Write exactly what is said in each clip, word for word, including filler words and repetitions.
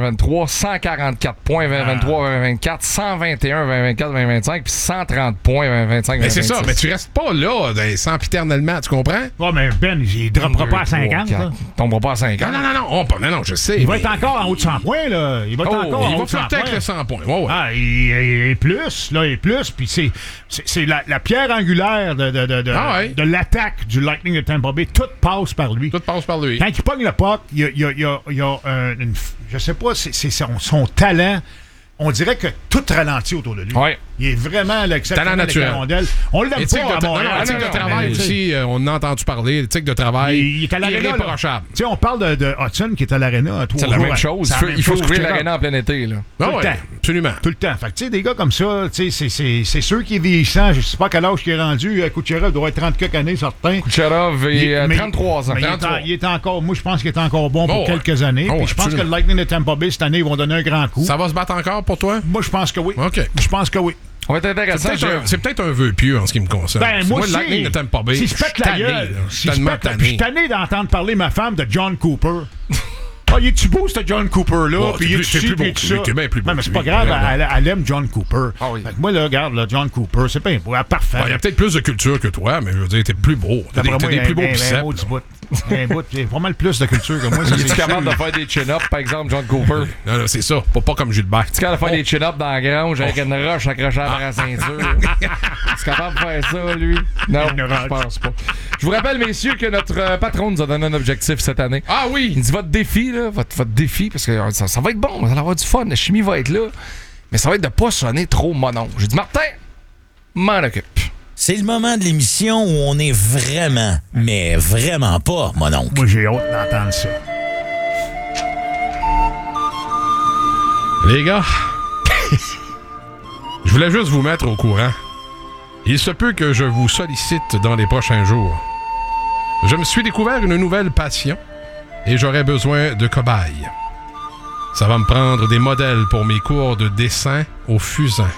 vingt-trois, cent quarante-quatre points, vingt vingt-trois, vingt vingt-quatre, cent vingt et un, vingt vingt-quatre, vingt vingt-cinq, puis cent trente points, vingt vingt-cinq, Mais vingt vingt-six. c'est ça, mais tu restes pas là sempiternellement, tu comprends? Ouais, mais Ben, il droppera pas à cinquante. Il tombera pas à cinquante. Non, non, non, non, on, non, non, je sais. Il va mais... être encore en haut de cent points, là. Il va être oh, encore en il haut va de cent flirter avec points. le cent points. Ouais, ouais. Ah, il, il, il plus, là, il plus. Puis c'est, c'est, c'est la, la pierre angulaire de, de, de, de, ah ouais. de l'attaque du Lightning de Tampa Bay. Tout passe par lui. Tout passe par lui. Quand il pogne le puck, il y a, il y a, il y a, il y a euh, une, je sais pas, c'est, c'est son, son talent. On dirait que tout ralentit autour de lui. Ouais. Il est vraiment l'exception talent avec naturel. la rondelle. On l'aime Éthique pas de, à tra- Montréal. non, éthique Non, de non, travail mais, aussi, euh, on en a entendu parler. Éthique de travail Il, il est à l'aréna. irréprochable. Tu sais, on parle de, de Hudson qui est à l'aréna à trois C'est la jours. même chose. C'est Il la faut, même il faut chose. couvrir Kucherov. l'aréna en plein été. Là. Ah Tout le ouais, temps. absolument. Tout le temps. Fait que, tu sais, des gars comme ça, tu sais, c'est, c'est, c'est sûr qu'il est vieillissant. Je sais pas quel âge qu'il est rendu. Kucherov doit être trente quelques années, certain. Kucherov Il- est mais- trente-trois ans. mais il, est en- trente-trois. il est encore, moi, je pense qu'il est encore bon pour Oh, ouais. quelques années. Oh, Puis je pense absolument. que le Lightning de Tampa Bay, cette année, ils vont donner un grand coup. Ça va se battre encore pour toi? Moi, je pense que oui. OK. Je pense que oui. On va être intéressant. C'est peut-être, un, c'est peut-être un vœu pieux en ce qui me concerne. Ben, moi, le aussi, Lightning ne t'aime pas bien. Si je pète la gueule, Je si suis je tellement pète la- tanné. puis je suis tanné d'entendre parler ma femme de John Cooper. Ah, il est-tu beau, ce John Cooper-là? Oh, Puis t'es il est plus- t'es ci, plus puis beau il est que ça. lui, t'es bien plus beau Non, mais que c'est lui, pas grave, vraiment. elle, elle aime John Cooper. Ah oui. Fait que moi, là, regarde, là, John Cooper, c'est pas beau, ah, parfait. Bon, il y a peut-être plus de culture que toi, mais je veux dire, t'es plus beau. T'as des, D'après t'as moi, des il y a plus un- beaux un- un biceps. beau petit bout. Un bout, il y a pas mal plus de culture que moi. Ça, Il est c'est capable de sûr. faire des chin-ups, par exemple, John Cooper? Non, non, c'est ça. Pas, pas comme Gilbert. C'est capable de faire des chin-ups dans la grange avec une roche accrochée à la ceinture. C'est capable de faire ça, lui? Non, Une je roche. pense pas. Je vous rappelle, messieurs, que notre euh, patron nous a donné un objectif cette année. Ah oui! Il dit votre défi, là, votre, votre défi, parce que euh, ça, ça va être bon, vous allez avoir du fun, la chimie va être là, mais ça va être de pas sonner trop monon. J'ai dit, Martin, m'en occupe. C'est le moment de l'émission où on est vraiment, mais vraiment pas, mon oncle. Moi, j'ai hâte d'entendre ça. Les gars, je voulais juste vous mettre au courant. Il se peut que je vous sollicite dans les prochains jours. Je me suis découvert une nouvelle passion et j'aurais besoin de cobayes. Ça va me prendre des modèles pour mes cours de dessin au fusain.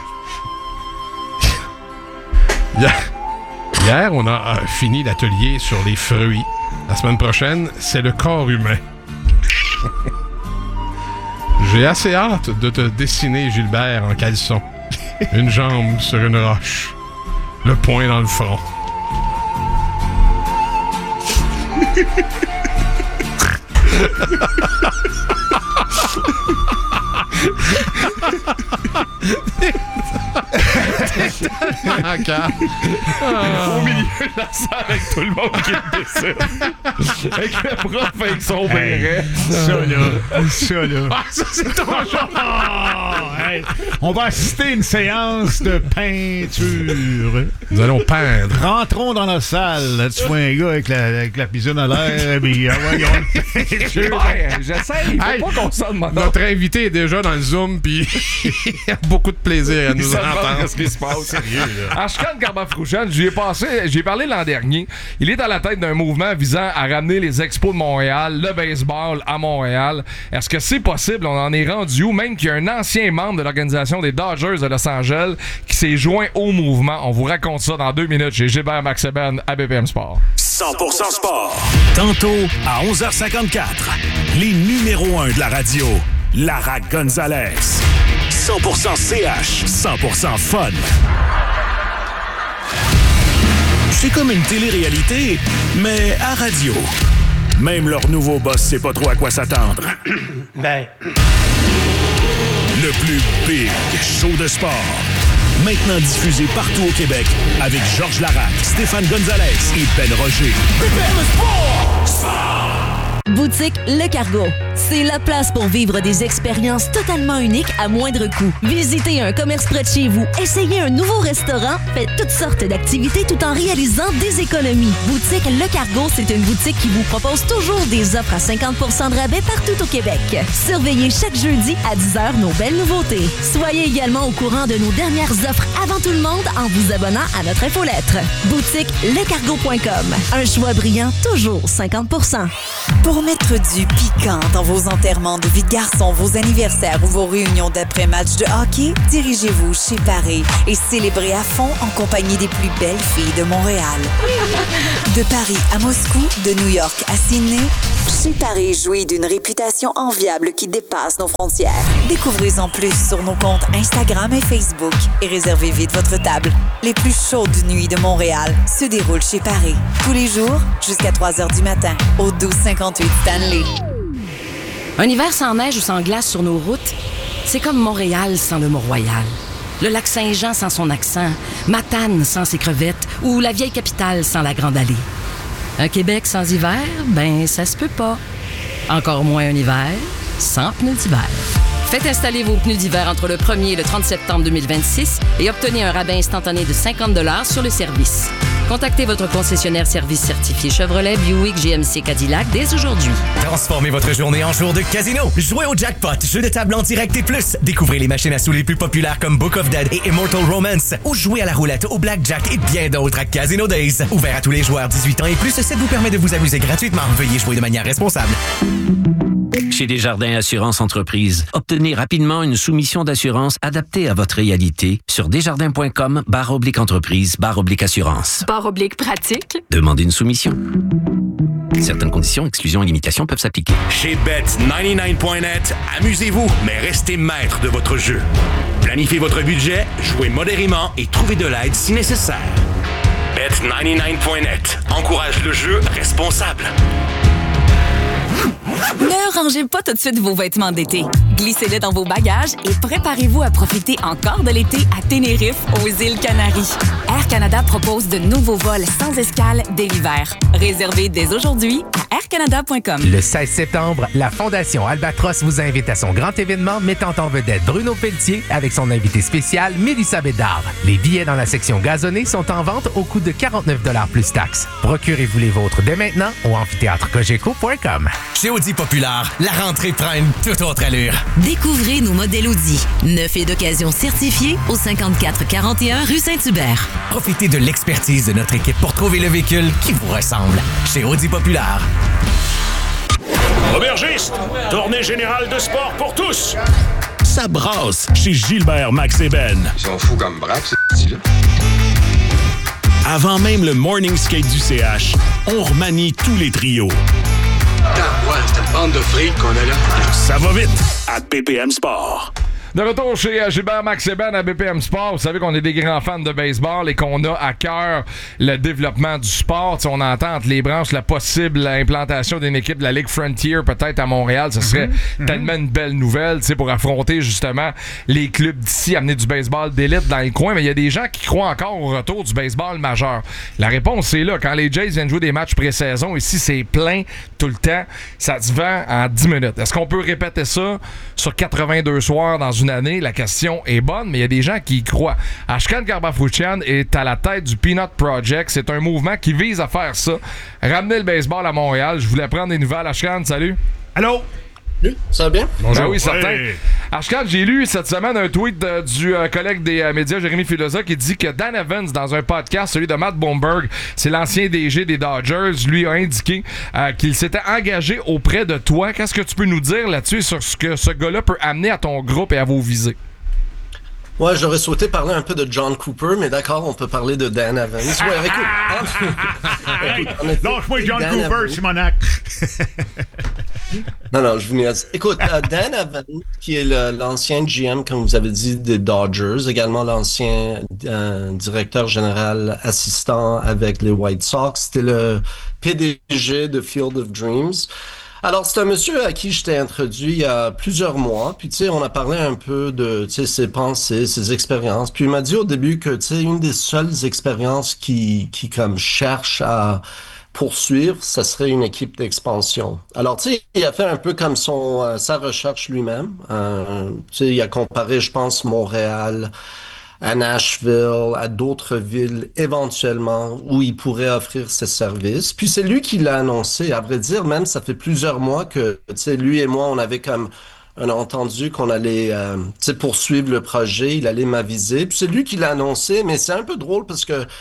Hier, hier, on a euh, fini l'atelier sur les fruits. La semaine prochaine, c'est le corps humain. J'ai assez hâte de te dessiner Gilbert en caleçon. Une jambe sur une roche. Le poing dans le front. Au milieu de la salle avec tout le monde qui le dessine. Avec le prof avec son béret. Ça, là. Ça, là. Ah, ça, c'est ton genre! Ah, hey, on va assister à une séance de peinture. Nous allons peindre. Rentrons dans la salle. Là, tu vois un gars avec la, avec la piscine à l'air. Puis, ah ouais, ils ont une peinture. Ouais, j'essaie. Il faut Hey, pas qu'on sonne monon. Notre invité est déjà dans le Zoom, puis il a beaucoup de plaisir à nous Il se demande entendre. qu'est-ce qui se passe. Ashkan Garbafrouchan, j'y ai passé, j'y ai parlé l'an dernier. Il est à la tête d'un mouvement visant à ramener les expos de Montréal, le baseball à Montréal. Est-ce que c'est possible? On en est rendu où? Même qu'il y a un ancien membre de l'organisation des Dodgers de Los Angeles qui s'est joint au mouvement. On vous raconte ça dans deux minutes chez Gilbert Maxeben à B P M Sport. cent pour cent sport. Tantôt, à onze heures cinquante-quatre, les numéros un de la radio, Lara Gonzalez. cent pour cent C H, cent pour cent fun. C'est comme une télé-réalité, mais à radio. Même leur nouveau boss sait pas trop à quoi s'attendre. Ben, Le plus big show de sport. Maintenant diffusé partout au Québec avec Georges Larac, Stéphane Gonzalez et Ben Roger. Boutique Le Cargo. C'est la place pour vivre des expériences totalement uniques à moindre coût. Visitez un commerce près de chez vous, essayez un nouveau restaurant, faites toutes sortes d'activités tout en réalisant des économies. Boutique Le Cargo, c'est une boutique qui vous propose toujours des offres à cinquante pour cent de rabais partout au Québec. Surveillez chaque jeudi à dix heures nos belles nouveautés. Soyez également au courant de nos dernières offres avant tout le monde en vous abonnant à notre infolettre. Boutique lecargo point com. Un choix brillant, toujours cinquante pour cent. Pour mettre du piquant dans vos enterrements de vie de garçon, vos anniversaires ou vos réunions d'après-match de hockey, dirigez-vous chez Paris et célébrez à fond en compagnie des plus belles filles de Montréal. De Paris à Moscou, de New York à Sydney, chez Paris jouit d'une réputation enviable qui dépasse nos frontières. Découvrez-en plus sur nos comptes Instagram et Facebook et réservez vite votre table. Les plus chaudes nuits de Montréal se déroulent chez Paris. Tous les jours, jusqu'à trois heures du matin, au douze cinquante-huit Stanley. Un hiver sans neige ou sans glace sur nos routes, c'est comme Montréal sans le Mont-Royal. Le lac Saint-Jean sans son accent, Matane sans ses crevettes ou la vieille capitale sans la Grande Allée. Un Québec sans hiver, ben ça se peut pas. Encore moins un hiver sans pneus d'hiver. Faites installer vos pneus d'hiver entre le premier et le trente septembre deux mille vingt-six et obtenez un rabais instantané de cinquante dollars sur le service. Contactez votre concessionnaire service certifié Chevrolet, Buick, G M C, Cadillac dès aujourd'hui. Transformez votre journée en jour de casino. Jouez au jackpot, jeu de table en direct et plus. Découvrez les machines à sous les plus populaires comme Book of Dead et Immortal Romance. Ou jouez à la roulette, au blackjack et bien d'autres à Casino Days. Ouvert à tous les joueurs dix-huit ans et plus, ça vous permet de vous amuser gratuitement. Veuillez jouer de manière responsable. Chez Desjardins Assurance Entreprise, obtenez rapidement une soumission d'assurance adaptée à votre réalité sur desjardins.com barre oblique entreprise barre oblique assurance. Barre oblique pratique. Demandez une soumission. Certaines conditions, exclusions et limitations peuvent s'appliquer. Chez Bet quatre-vingt-dix-neuf point net, amusez-vous, mais restez maître de votre jeu. Planifiez votre budget, jouez modérément et trouvez de l'aide si nécessaire. Bet quatre-vingt-dix-neuf point net encourage le jeu responsable. Ne rangez pas tout de suite vos vêtements d'été. Glissez-les dans vos bagages et préparez-vous à profiter encore de l'été à Tenerife, aux îles Canaries. Air Canada propose de nouveaux vols sans escale dès l'hiver. Réservez dès aujourd'hui à air canada point com. Le seize septembre, la Fondation Albatros vous invite à son grand événement mettant en vedette Bruno Pelletier avec son invité spécial Mélissa Bédard. Les billets dans la section gazonnée sont en vente au coût de quarante-neuf dollars plus taxes. Procurez-vous les vôtres dès maintenant au amphithéâtre cogeco point com. Chez Audi Populaire, la rentrée prend une toute autre allure. Découvrez nos modèles Audi. Neuf et d'occasion certifiés au cinquante-quatre quarante et un rue Saint-Hubert. Profitez de l'expertise de notre équipe pour trouver le véhicule qui vous ressemble. Chez Audi Populaire. Aubergiste, tournée générale de sport pour tous. Ça brasse chez Gilbert Max et Ben. Ils sont fous comme braque, ces petits-là. Avant même le morning skate du C H, on remanie tous les trios. Ouais, c'est une bande de fric qu'on a là. Ça va vite à B P M Sport. De retour chez Gilbert Max et Ben à B P M Sport. Vous savez qu'on est des grands fans de baseball et qu'on a à cœur le développement du sport. T'sais, on entend entre les branches la possible implantation d'une équipe de la Ligue Frontier peut-être à Montréal. Ce serait mm-hmm. tellement une belle nouvelle pour affronter justement les clubs d'ici, amener du baseball d'élite dans les coins. Mais il y a des gens qui croient encore au retour du baseball majeur. La réponse c'est là. Quand les Jays viennent jouer des matchs pré-saison, ici c'est plein tout le temps. Ça se vend en dix minutes. Est-ce qu'on peut répéter ça sur quatre-vingt-deux soirs dans une année? La question est bonne, mais il y a des gens qui y croient. Ashkan Garbafrouchian est à la tête du Peanut Project. C'est un mouvement qui vise à faire ça. Ramener le baseball à Montréal. Je voulais prendre des nouvelles. Ashkan, salut. Allô? Ça va bien? Bonjour. Ben oui, certain. Ouais. Ashkan, j'ai lu cette semaine un tweet de, du euh, collègue des euh, médias, Jérémy Filosa, qui dit que Dan Evans, dans un podcast, celui de Matt Bloomberg, c'est l'ancien D G des Dodgers, lui a indiqué euh, qu'il s'était engagé auprès de toi. Qu'est-ce que tu peux nous dire là-dessus sur ce que ce gars-là peut amener à ton groupe et à vos visées? Ouais, j'aurais souhaité parler un peu de John Cooper, mais d'accord, on peut parler de Dan Evans. Ouais, écoute. écoute Lâche-moi John Dan Cooper, Evans. Simonac. Non, non, je vous niaise. Écoute, uh, Dan Evans, qui est le, l'ancien G M, comme vous avez dit, des Dodgers, également l'ancien euh, directeur général assistant avec les White Sox, c'était le P D G de Field of Dreams. Alors, c'est un monsieur à qui je t'ai introduit il y a plusieurs mois, puis tu sais, on a parlé un peu de, tu sais, ses pensées, ses expériences, puis il m'a dit au début que, tu sais, une des seules expériences qui, qui comme cherche à poursuivre, ça serait une équipe d'expansion. Alors, tu sais, il a fait un peu comme son euh, sa recherche lui-même. Euh, tu sais, il a comparé, je pense, Montréal à Nashville, à d'autres villes éventuellement où il pourrait offrir ses services. Puis c'est lui qui l'a annoncé. À vrai dire, même ça fait plusieurs mois que, tu sais, lui et moi, on avait comme un entendu qu'on allait, euh, tu sais, poursuivre le projet. Il allait m'aviser. Puis c'est lui qui l'a annoncé, mais c'est un peu drôle parce que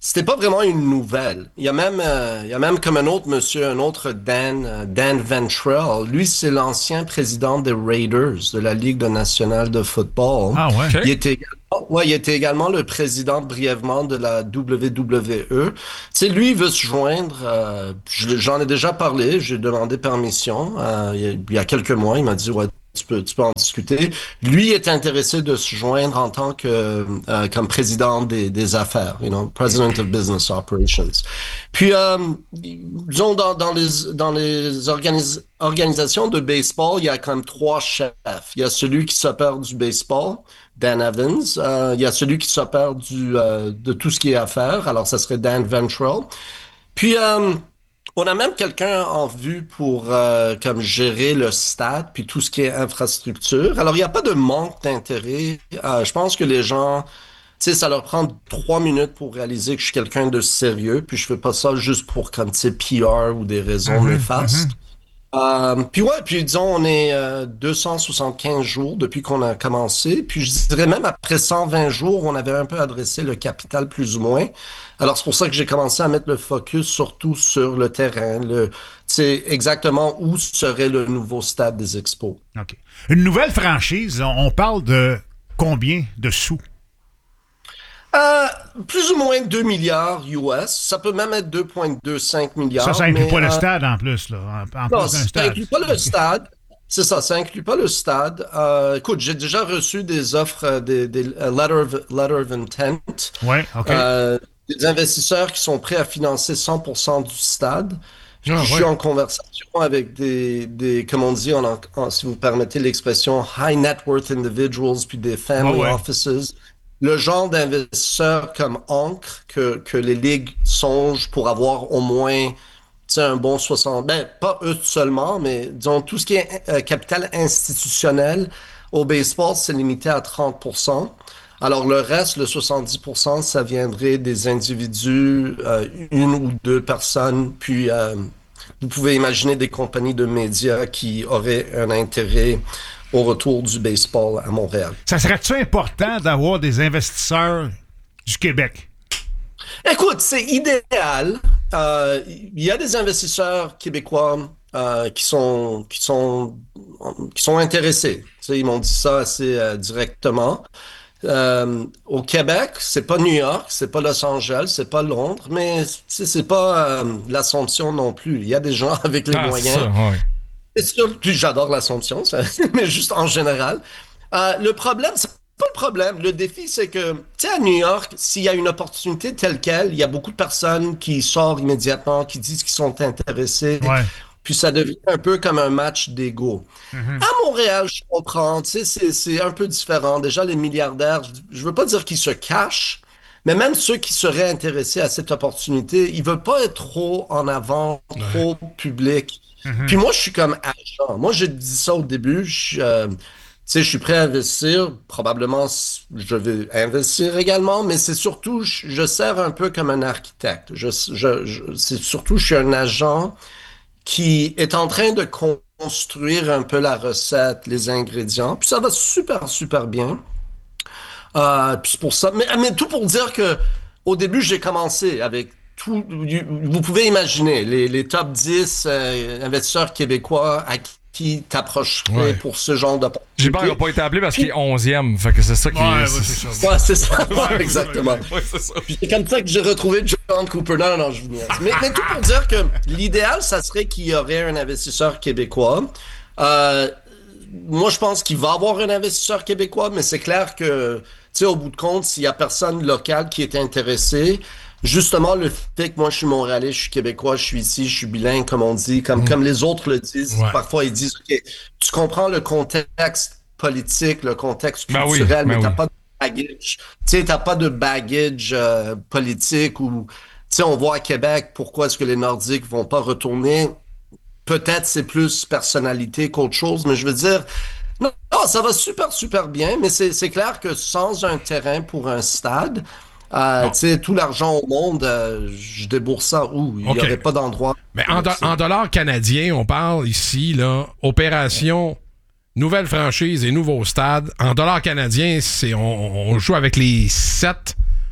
c'était pas vraiment une nouvelle. Il y a même, euh, il y a même comme un autre monsieur, un autre Dan, euh, Dan Ventrell. Lui, c'est l'ancien président des Raiders de la Ligue nationale de football. Ah ouais. Okay. Il était également, ouais, il était également le président brièvement de la W W E. Tu sais, lui, il veut se joindre. Euh, j'en ai déjà parlé. J'ai demandé permission euh, il, y a, il y a quelques mois. Il m'a dit ouais. Tu peux, tu peux en discuter. Lui est intéressé de se joindre en tant que euh, comme président des, des affaires, you know, President of Business Operations. Puis, euh, disons dans, dans les dans les organis- organisations de baseball, il y a quand même trois chefs. Il y a celui qui s'opère du baseball, Dan Evans. Euh, il y a celui qui s'opère du euh, de tout ce qui est affaires. Alors, ça serait Dan Ventrell. Puis euh, on a même quelqu'un en vue pour euh, comme gérer le stade puis tout ce qui est infrastructure. Alors, il n'y a pas de manque d'intérêt. Euh, je pense que les gens, tu sais, ça leur prend trois minutes pour réaliser que je suis quelqu'un de sérieux puis je fais pas ça juste pour comme, tu sais, P R ou des raisons Mm-hmm, néfastes. mm-hmm. Euh, puis ouais, puis disons, on est euh, deux cent soixante-quinze jours depuis qu'on a commencé. Puis je dirais même après cent vingt jours, on avait un peu adressé le capital plus ou moins. Alors c'est pour ça que j'ai commencé à mettre le focus surtout sur le terrain, le, tu sais, exactement où serait le nouveau stade des Expos. OK. Une nouvelle franchise, on parle de combien de sous? Euh, plus ou moins deux milliards U S. Ça peut même être deux virgule vingt-cinq milliards. Ça, ça inclut mais, pas euh, le stade en plus, là. En, en non, plus d'un ça stade. inclut pas le stade. C'est ça, ça inclut pas le stade. Euh, écoute, j'ai déjà reçu des offres, euh, des, des uh, letter, of, letter of intent. Ouais, OK. Euh, des investisseurs qui sont prêts à financer cent pour cent du stade. Puis Ah, je ouais. suis en conversation avec des, des comme on dit, en, en, si vous permettez l'expression, high net worth individuals, puis des family Ah, ouais. offices. Le genre d'investisseurs comme Ancre que, que les ligues songent pour avoir au moins, tu sais, un bon soixante... Ben, pas eux seulement, mais disons, tout ce qui est euh, capital institutionnel au baseball, c'est limité à trente pour cent. Alors, le reste, le soixante-dix pour cent, ça viendrait des individus, euh, une ou deux personnes, puis euh, vous pouvez imaginer des compagnies de médias qui auraient un intérêt au retour du baseball à Montréal. Ça serait-tu important d'avoir des investisseurs du Québec? Écoute, c'est idéal. Euh, Il y a des investisseurs québécois euh, qui sont qui sont qui sont intéressés. Tu sais, ils m'ont dit ça assez euh, directement. Euh, au Québec, c'est pas New York, c'est pas Los Angeles, c'est pas Londres, mais c'est c'est pas euh, l'Assomption non plus. Il y a des gens avec les Ah, moyens. ça, ouais. C'est sûr, puis j'adore l'Assomption, ça, mais juste en général. Euh, le problème, c'est pas le problème. Le défi, c'est que, tu sais, à New York, s'il y a une opportunité telle quelle, il y a beaucoup de personnes qui sortent immédiatement, qui disent qu'ils sont intéressés. Ouais. Puis ça devient un peu comme un match d'ego. Mm-hmm. À Montréal, je comprends, tu sais, c'est, c'est un peu différent. Déjà, les milliardaires, je, je veux pas dire qu'ils se cachent, mais même ceux qui seraient intéressés à cette opportunité, ils veulent pas être trop en avant, trop public. Mm-hmm. Puis moi, je suis comme agent. Moi, j'ai dit ça au début. Je, euh, tu sais, je suis prêt à investir. Probablement, je vais investir également, mais c'est surtout, je, je sers un peu comme un architecte. Je, je, je, c'est surtout, je suis un agent qui est en train de construire un peu la recette, les ingrédients. Puis ça va super, super bien. Euh, puis c'est pour ça. Mais, mais tout pour dire que au début, j'ai commencé avec tout. Vous pouvez imaginer les, les top dix euh, investisseurs québécois à qui t'approcherais Ouais. pour ce genre de. J'ai peur qu'il n'a pas été appelé parce qu'il est onzième. Fait que c'est ça qui Ouais, est. ouais, c'est ça. Ouais, c'est ça. Ouais, exactement. Ouais, c'est ça. Puis c'est comme ça que j'ai retrouvé John Cooper. Non, non, non, je vous niaise. Mais, mais tout pour dire que l'idéal, ça serait qu'il y aurait un investisseur québécois. Euh, moi, je pense qu'il va y avoir un investisseur québécois, mais c'est clair que, tu sais, au bout de compte, s'il y a personne local qui est intéressé, justement, le fait que moi, je suis Montréalais, je suis Québécois, je suis ici, je suis bilingue, comme on dit, comme, Mm. comme les autres le disent. Ouais. Parfois, ils disent, OK, tu comprends le contexte politique, le contexte Ben oui, culturel, ben mais t'as oui. pas de baggage. Tu sais, t'as pas de baggage euh, politique ou, tu sais, on voit à Québec, pourquoi est-ce que les Nordiques vont pas retourner? Peut-être c'est plus personnalité qu'autre chose, mais je veux dire, non, non, ça va super, super bien, mais c'est, c'est clair que sans un terrain pour un stade, euh, tu sais, tout l'argent au monde, euh, je débourse ça où? Il n'y OK. aurait pas d'endroit. Mais en, do- en dollars canadiens, on parle ici, là, opération, nouvelle franchise et nouveau stade. En dollars canadiens, c'est, on, on joue avec les sept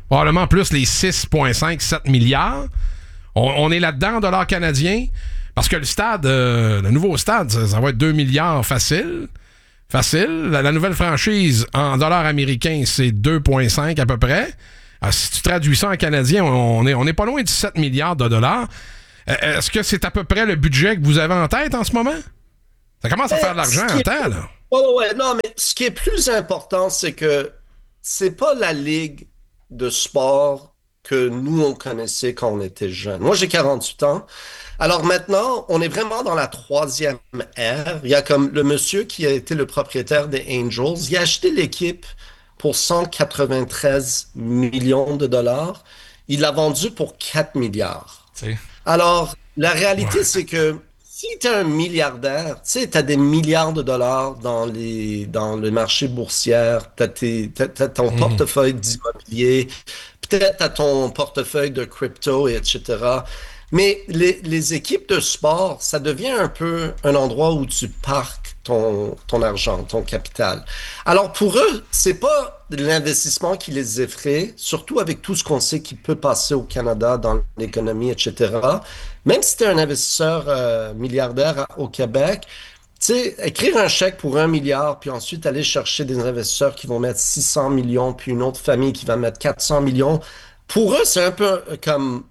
probablement plus les six virgule cinq sept milliards. On, on est là-dedans en dollars canadiens. Parce que le stade, euh, le nouveau stade, ça, ça va être deux milliards facile. Facile. La, la nouvelle franchise en dollars américains, c'est deux virgule cinq à peu près. Alors, si tu traduis ça en canadien, on est, on est pas loin de sept milliards de dollars. Euh, est-ce que c'est à peu près le budget que vous avez en tête en ce moment? Ça commence à faire de l'argent en temps, là. Oh, ouais, non, mais ce qui est plus important, c'est que c'est pas la ligue de sport que nous, on connaissait quand on était jeunes. Moi, j'ai quarante-huit ans. Alors maintenant, on est vraiment dans la troisième ère. Il y a comme le monsieur qui a été le propriétaire des Angels. Il a acheté l'équipe pour cent quatre-vingt-treize millions de dollars. Il l'a vendu pour quatre milliards. C'est... Alors, la réalité, ouais. c'est que si tu es un milliardaire, tu sais, tu as des milliards de dollars dans, les, dans le marché boursier, tu as ton mmh. portefeuille d'immobilier, peut-être tu as ton portefeuille de crypto, et cetera. Mais les, les équipes de sport, ça devient un peu un endroit où tu parques ton, ton argent, ton capital. Alors pour eux, c'est pas l'investissement qui les effraie, surtout avec tout ce qu'on sait qui peut passer au Canada dans l'économie, et cetera. Même si tu es un investisseur euh, milliardaire au Québec, tu sais, écrire un chèque pour un milliard, puis ensuite aller chercher des investisseurs qui vont mettre six cents millions, puis une autre famille qui va mettre quatre cents millions, pour eux, c'est un peu comme...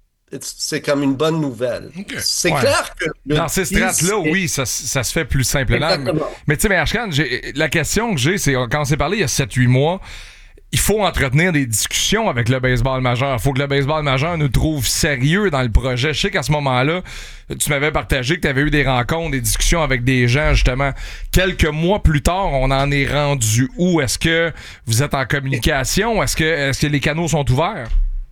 c'est comme une bonne nouvelle. Okay. C'est ouais. clair que... Dans ces strates-là, est... oui, ça, ça se fait plus simplement. Exactement. Mais tu sais, mais Ashkan, la question que j'ai, c'est quand on s'est parlé il y a sept huit mois, il faut entretenir des discussions avec le baseball majeur. Il faut que le baseball majeur nous trouve sérieux dans le projet. Je sais qu'à ce moment-là, tu m'avais partagé que tu avais eu des rencontres, des discussions avec des gens, justement. Quelques mois plus tard, on en est rendu où? Est-ce que vous êtes en communication? Est-ce que, est-ce que les canaux sont ouverts?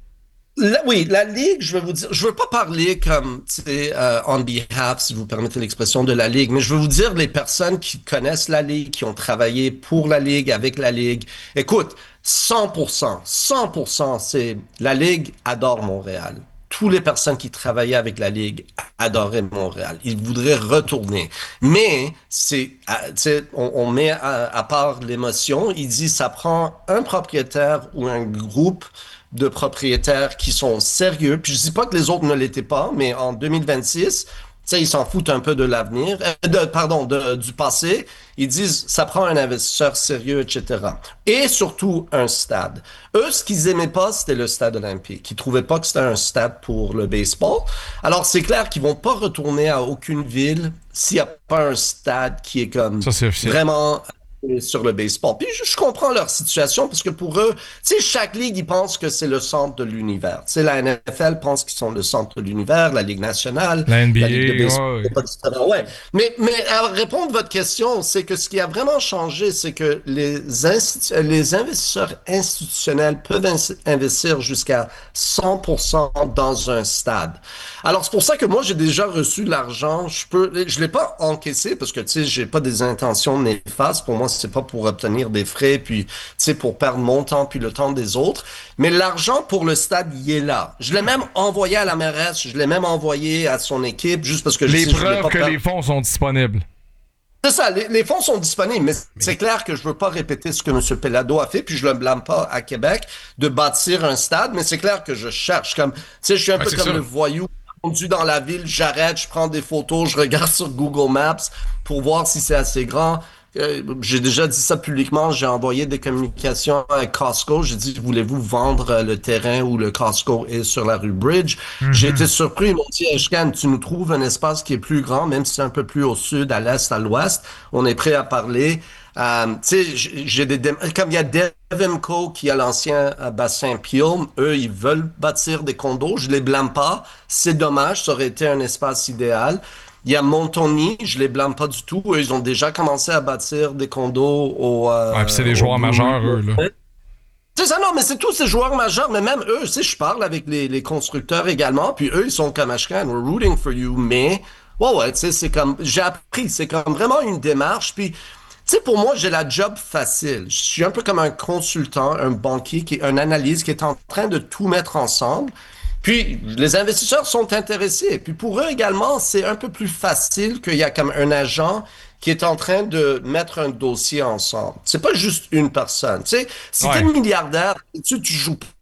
La, oui, la Ligue, je vais vous dire, je veux pas parler comme, tu sais, euh, on behalf, si vous permettez l'expression, de la Ligue, mais je veux vous dire les personnes qui connaissent la Ligue, qui ont travaillé pour la Ligue, avec la Ligue. Écoute, cent pour cent, cent pour cent, c'est, la Ligue adore Montréal. Toutes les personnes qui travaillaient avec la Ligue adoraient Montréal. Ils voudraient retourner. Mais, c'est, tu sais, on, on met à, à part l'émotion, il dit, ça prend un propriétaire ou un groupe de propriétaires qui sont sérieux. Puis je dis pas que les autres ne l'étaient pas, mais en deux mille vingt-six, tu sais, ils s'en foutent un peu de l'avenir, euh, de, pardon, de, du passé. Ils disent, ça prend un investisseur sérieux, et cetera. Et surtout, un stade. Eux, ce qu'ils aimaient pas, c'était le stade olympique. Ils trouvaient pas que c'était un stade pour le baseball. Alors, c'est clair qu'ils vont pas retourner à aucune ville s'il y a pas un stade qui est comme ça, c'est vraiment... sur le baseball. Puis je, je comprends leur situation parce que pour eux, tu sais, chaque ligue, ils pensent que c'est le centre de l'univers. Tu sais, la N F L pense qu'ils sont le centre de l'univers, la Ligue nationale, la N B A, la Ligue de baseball. Ouais. Ouais. Mais, mais à répondre à votre question, c'est que ce qui a vraiment changé, c'est que les, institu- les investisseurs institutionnels peuvent in- investir jusqu'à cent pour cent dans un stade. Alors, c'est pour ça que moi, j'ai déjà reçu de l'argent. Je peux, je l'ai pas encaissé parce que, tu sais, j'ai pas des intentions néfastes. Pour moi, c'est pas pour obtenir des frais, puis, tu sais, pour perdre mon temps, puis le temps des autres. Mais l'argent pour le stade, il est là. Je l'ai même envoyé à la mairesse, je l'ai même envoyé à son équipe, juste parce que je les sais, preuves je pas que perdre. Les fonds sont disponibles. C'est ça, les, les fonds sont disponibles, mais c'est clair que je veux pas répéter ce que M. Pelado a fait, puis je le blâme pas à Québec de bâtir un stade, mais c'est clair que je cherche comme, tu sais, je suis un ouais, peu comme ça. Le voyou conduit dans la ville, j'arrête, je prends des photos, je regarde sur Google Maps pour voir si c'est assez grand. Euh, j'ai déjà dit ça publiquement, j'ai envoyé des communications à Costco, j'ai dit, voulez-vous vendre le terrain où le Costco est sur la rue Bridge? Mm-hmm. J'ai été surpris, ils m'ont dit, Ashkan, tu nous trouves un espace qui est plus grand, même si c'est un peu plus au sud, à l'est, à l'ouest, on est prêt à parler. Euh, tu sais, j'ai des, comme il y a Devonco qui a l'ancien euh, bassin Peel, eux, ils veulent bâtir des condos, je les blâme pas, c'est dommage, ça aurait été un espace idéal. Il y a Montoni, je les blâme pas du tout. Eux, ils ont déjà commencé à bâtir des condos au... Euh, ouais, puis c'est des joueurs majeurs, eux, là. C'est ça, non, mais c'est tous ces joueurs majeurs, mais même eux, tu sais, je parle avec les, les constructeurs également, puis eux, ils sont comme Ashkan, we're rooting for you, mais, ouais, ouais, tu sais, c'est comme, j'ai appris, c'est comme vraiment une démarche, puis, tu sais, pour moi, j'ai la job facile. Je suis un peu comme un consultant, un banquier, qui, un analyste qui est en train de tout mettre ensemble. Puis, les investisseurs sont intéressés. Puis, pour eux également, c'est un peu plus facile qu'il y a comme un agent qui est en train de mettre un dossier ensemble. C'est pas juste une personne. Tu sais, si ouais. t'es milliardaire, tu, tu joues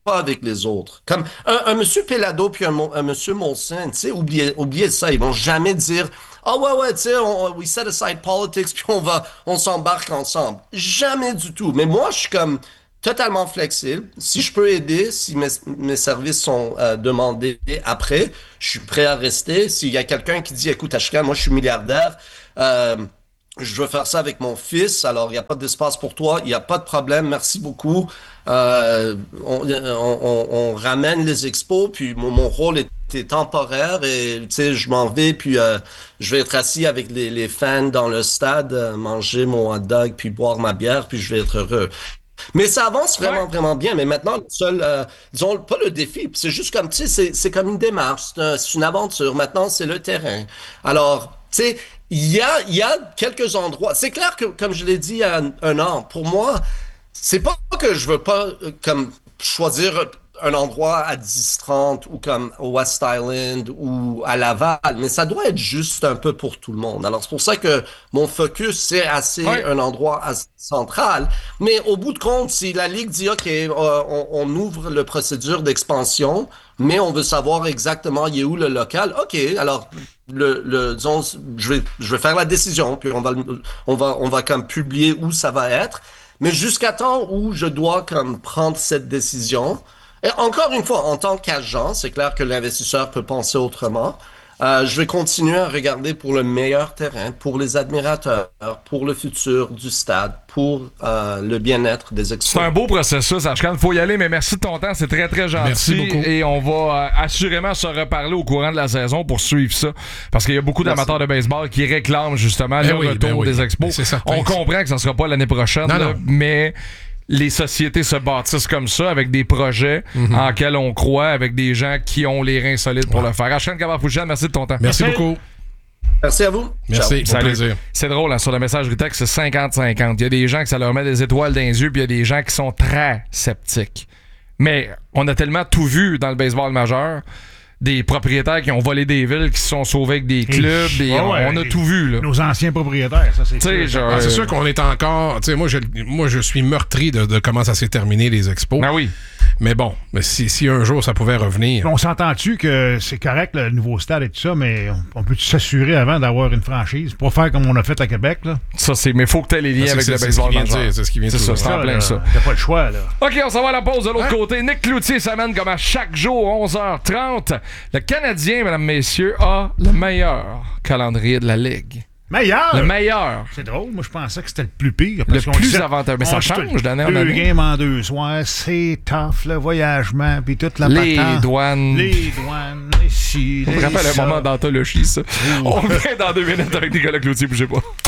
pas avec les autres. Comme un, un monsieur Pelado puis un, un monsieur Molson, tu sais, oubliez, oubliez ça. Ils vont jamais dire « Ah oh, ouais, ouais, tu sais, on, we set aside politics puis on va, on s'embarque ensemble. » Jamais du tout. Mais moi, je suis comme totalement flexible. Si je peux aider, si mes, mes services sont euh, demandés après, je suis prêt à rester. S'il y a quelqu'un qui dit « Écoute, Ashkan, moi, je suis milliardaire, euh, je veux faire ça avec mon fils, alors il n'y a pas d'espace pour toi, il n'y a pas de problème, merci beaucoup. Euh, on, on, on ramène les expos, puis mon, mon rôle était temporaire et tu sais, je m'en vais, puis euh, je vais être assis avec les, les fans dans le stade, euh, manger mon hot dog, puis boire ma bière, puis je vais être heureux. Mais ça avance vraiment, ouais. vraiment bien. Mais maintenant, le seul, euh, disons, pas le défi, c'est juste comme, tu sais, c'est, c'est comme une démarche, c'est, un, c'est une aventure. Maintenant, c'est le terrain. Alors, tu sais, il y a, il y a quelques endroits. C'est clair que, comme je l'ai dit il y a un, un an, pour moi, c'est pas que je veux pas, euh, comme, choisir un endroit à dix trente ou comme au West Island ou à Laval, mais ça doit être juste un peu pour tout le monde. Alors, c'est pour ça que mon focus, c'est assez ouais. un endroit assez central. Mais au bout de compte, si la Ligue dit, OK, euh, on, on ouvre la procédure d'expansion, mais on veut savoir exactement il est où le local, OK, alors, le, le, disons, je vais, je vais faire la décision, puis on va, on va, on va comme publier où ça va être. Mais jusqu'à temps où je dois comme prendre cette décision, et encore une fois, en tant qu'agent, c'est clair que l'investisseur peut penser autrement. Euh, je vais continuer à regarder pour le meilleur terrain, pour les admirateurs, pour le futur du stade, pour euh, le bien-être des expos. C'est un beau processus, Ashkan. Il faut y aller, mais merci de ton temps. C'est très, très gentil. Merci beaucoup. Et on va euh, assurément se reparler au courant de la saison pour suivre ça. Parce qu'il y a beaucoup merci. d'amateurs de baseball qui réclament justement ben le oui, retour ben oui. des expos. C'est certain. On comprend que ça ne sera pas l'année prochaine, non, là, non. mais... les sociétés se bâtissent comme ça, avec des projets mm-hmm. en lesquels on croit, avec des gens qui ont les reins solides pour ouais. le faire. Ashkan Kavafouchian, merci de ton temps. Merci, merci. beaucoup. Merci à vous. Merci, c'est plaisir. C'est drôle, hein, sur le messagerie texte, c'est cinquante cinquante. Il y a des gens que ça leur met des étoiles dans les yeux, puis il y a des gens qui sont très sceptiques. Mais on a tellement tout vu dans le baseball majeur. Des propriétaires qui ont volé des villes, qui se sont sauvés avec des clubs. Et, et on, ouais, on a tout vu. Là. Nos anciens propriétaires, ça, c'est sûr. Genre, ah, c'est sûr qu'on est encore... Moi je, moi, je suis meurtri de, de comment ça s'est terminé, les expos. Ah oui. Mais bon, mais si, si un jour ça pouvait revenir... On s'entend-tu que c'est correct, le nouveau stade et tout ça, mais on, on peut s'assurer avant d'avoir une franchise pour faire comme on a fait à Québec? Là? Ça, c'est... Mais il faut que tu aies les liens ça, avec c'est, le c'est baseball majeur. C'est ce qui vient de dire. C'est ça, c'est en plein ça. T'as pas le choix, là. OK, on s'en va à la pause de l'autre hein? côté. Nick Cloutier s'amène comme à chaque jour, onze heures trente. Le Canadien, mesdames, messieurs, a le meilleur calendrier de la Ligue. Meilleur? Le meilleur. C'est drôle, moi je pensais que c'était le plus pire. Le plus avantageux. Mais ça change d'année en année. Deux games en deux soirs, c'est tough, le voyagement, puis toute la Les patente. douanes. Les douanes, les ci, On les me rappelle ça. un moment d'anthologie, ça. On revient dans deux minutes avec Nicolas Cloutier, bougez pas.